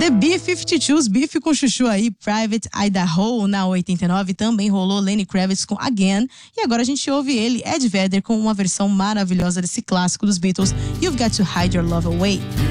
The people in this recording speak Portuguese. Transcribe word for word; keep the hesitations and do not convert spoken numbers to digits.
The B cinquenta e dois, Bife com chuchu aí, Private Idaho. Na oitenta e nove também rolou Lenny Kravitz com Again. E agora a gente ouve ele, Ed Vedder, com uma versão maravilhosa desse clássico dos Beatles, You've Got to Hide Your Love Away.